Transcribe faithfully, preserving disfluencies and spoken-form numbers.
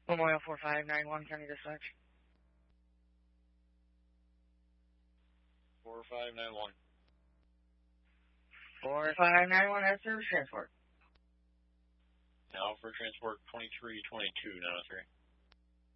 Memorial four five nine one, County Dispatch. four five nine one. four five nine one, that's service transport. Now for transport twenty-three twenty-two, nine oh three.